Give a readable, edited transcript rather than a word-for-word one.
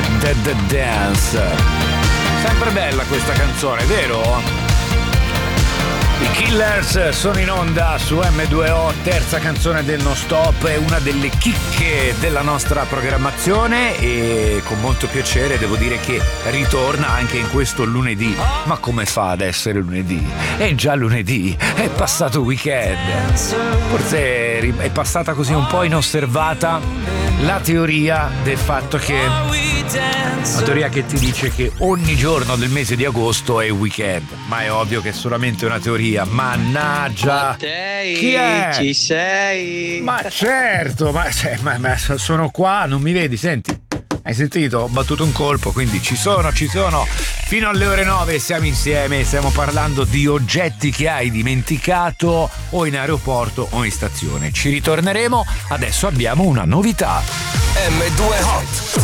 The Dance. Sempre bella questa canzone, vero? I Killers sono in onda su M2O, terza canzone del Non Stop, è una delle chicche della nostra programmazione e con molto piacere devo dire che ritorna anche in questo lunedì. Ma come fa ad essere lunedì? È già lunedì, è passato weekend. Forse è passata così un po' inosservata la teoria del fatto che... La teoria che ti dice che ogni giorno del mese di agosto è weekend, ma è ovvio che è solamente una teoria. Mannaggia! Chi è? Ci sei? Ma certo, ma sono qua, non mi vedi? Senti, hai sentito? Ho battuto un colpo, quindi ci sono. Fino alle ore 9 siamo insieme, stiamo parlando di oggetti che hai dimenticato o in aeroporto o in stazione. Ci ritorneremo, adesso abbiamo una novità. M2 Hot.